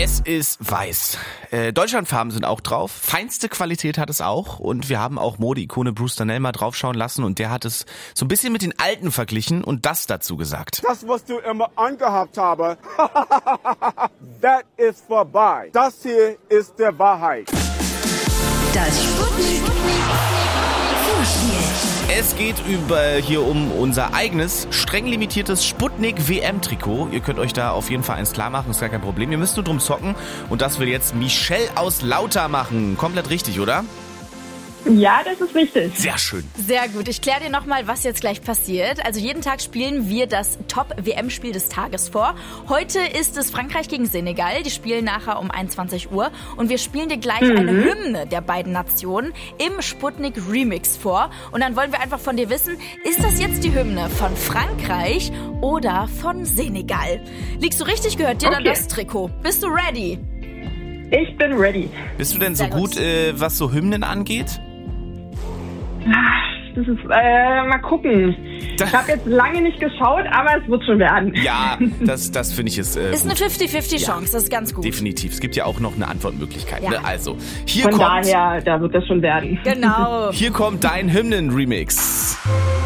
Es ist weiß. Deutschlandfarben sind auch drauf. Feinste Qualität hat es auch. Und wir haben auch Mode-Ikone Bruce Darnell mal draufschauen lassen. Und der hat es so ein bisschen mit den Alten verglichen und das dazu gesagt. Das, was du immer angehabt habe, das ist vorbei. Das hier ist der Wahrheit. Das Sputnik Vorspiel. Es geht hier um unser eigenes, streng limitiertes Sputnik WM-Trikot. Ihr könnt euch da auf jeden Fall eins klar machen, ist gar kein Problem. Ihr müsst nur drum zocken und das will jetzt Michelle aus Lauter machen. Komplett richtig, oder? Ja, das ist richtig. Sehr schön. Sehr gut. Ich kläre dir nochmal, was jetzt gleich passiert. Also jeden Tag spielen wir das Top-WM-Spiel des Tages vor. Heute ist es Frankreich gegen Senegal. Die spielen nachher um 21 Uhr. Und wir spielen dir gleich eine Hymne der beiden Nationen im Sputnik Remix vor. Und dann wollen wir einfach von dir wissen, ist das jetzt die Hymne von Frankreich oder von Senegal? Liegst du richtig, gehört dir dann das Trikot. Bist du ready? Ich bin ready. Bist du denn so gut, was so Hymnen angeht? Das ist, mal gucken. Ich habe jetzt lange nicht geschaut, aber es wird schon werden. Ja, das finde ich ist Ist gut. eine 50-50-Chance, das ist ganz gut. Definitiv. Es gibt ja auch noch eine Antwortmöglichkeit. Ja. Ne? Also, hier Von kommt, daher, da wird das schon werden. Genau. hier kommt dein Hymnen-Remix.